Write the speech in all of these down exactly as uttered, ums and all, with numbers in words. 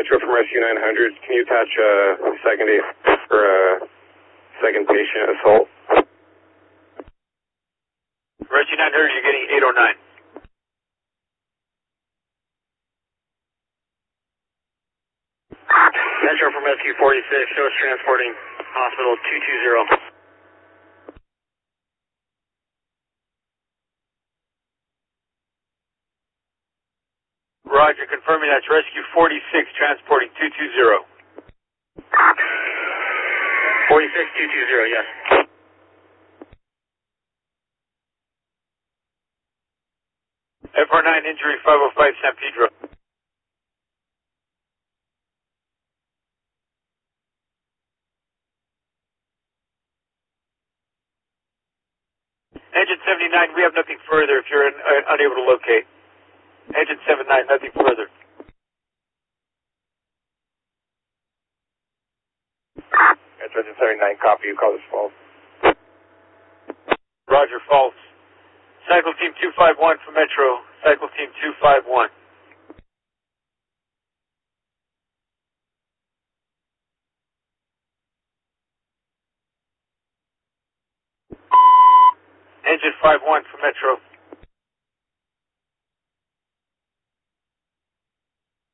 Metro from Rescue nine hundred. Can you attach a second eight for a second patient assault? Rescue nine hundred, you're getting eight oh nine. Metro from Rescue forty-six, show us transporting hospital two two zero. Roger, confirming that's Rescue forty-six, transporting two two zero. forty-six two two zero, yes. F R nine injury five oh five San Pedro. Engine seventy-nine, we have nothing further if you're un uh, unable to locate. Engine seventy-nine, nothing further. That's Engine seventy-nine, copy, you call this false. Roger, false. Cycle Team two five one for Metro, Cycle Team two five one. Engine five one for Metro.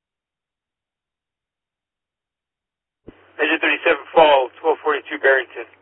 Engine thirty-seven, fall, twelve forty-two Barrington.